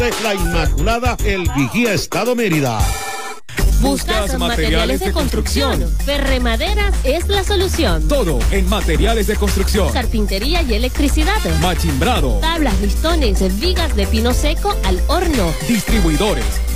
La Inmaculada, El Vigía, Estado Mérida. ¿Buscas materiales de construcción? Ferremaderas es la solución. Todo en materiales de construcción. Carpintería y electricidad. Machimbrado. Tablas, listones, vigas de pino seco al horno. Distribuidores.